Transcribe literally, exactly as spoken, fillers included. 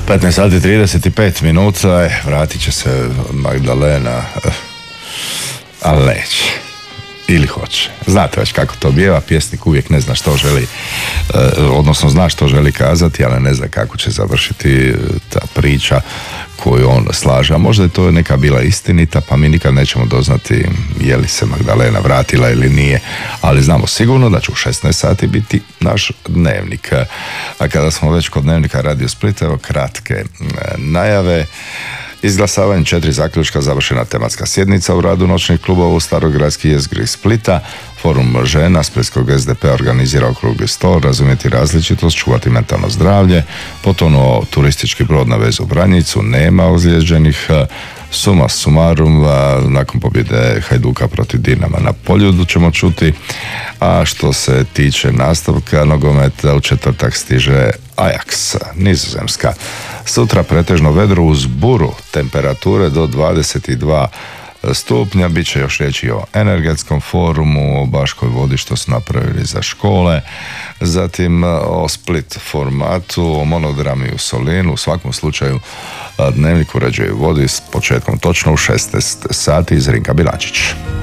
petnaest sati trideset pet minuta, eh, vratit će se Magdalena, eh, ali neće. Ili hoće. Znate već kako to bijeva, pjesnik uvijek ne zna što želi, eh, odnosno zna što želi kazati, ali ne zna kako će završiti ta priča koju on slaže. A možda je to neka bila istinita, pa mi nikad nećemo doznati je li se Magdalena vratila ili nije, ali znamo sigurno da će u šesnaest sati biti naš dnevnik. A kada smo već kod dnevnika Radio Split, evo kratke najave. Izglasavanjem četiri zaključka završena tematska sjednica u radu noćnih klubova u starogradski jezgri Splita. Forum žena Splitskog es de pe organizira okrugli stol, razumjeti različitost, čuvati mentalno zdravlje, potonuo turistički brod na vezu Vranjicu, nema ozlijeđenih. Suma sumarum, nakon pobjede Hajduka protiv Dinama na Poljudu ćemo čuti. A što se tiče nastavka nogometa, u četvrtak stiže Ajax, Nizozemska. Sutra pretežno vedro uz buru, temperature do dvadeset dva stupnja. Bit će još riječi o energetskom forumu, o Baškoj vodi što su napravili za škole, zatim o Split formatu, o monodrami u Solinu. U svakom slučaju dnevnik uređuje vodi s početkom točno u šesnaest sati iz Rinka Bilančić.